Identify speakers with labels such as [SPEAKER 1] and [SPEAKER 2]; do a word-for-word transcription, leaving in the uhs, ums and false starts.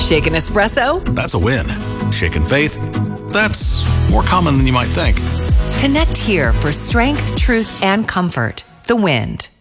[SPEAKER 1] Shaken espresso?
[SPEAKER 2] That's a win. Shaken faith? That's more common than you might think.
[SPEAKER 1] Connect here for strength, truth, and comfort. The Wind.